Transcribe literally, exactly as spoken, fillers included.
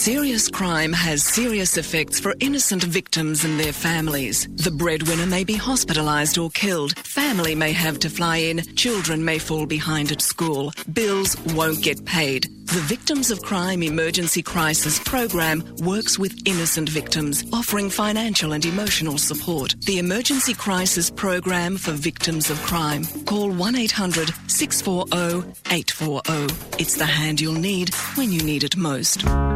Serious crime has serious effects for innocent victims and their families. The breadwinner may be hospitalised or killed. Family may have to fly in. Children may fall behind at school. Bills won't get paid. The Victims of Crime Emergency Crisis Program works with innocent victims, offering financial and emotional support. The Emergency Crisis Program for Victims of Crime. Call one eight hundred six four zero eight four zero. It's the hand you'll need when you need it most.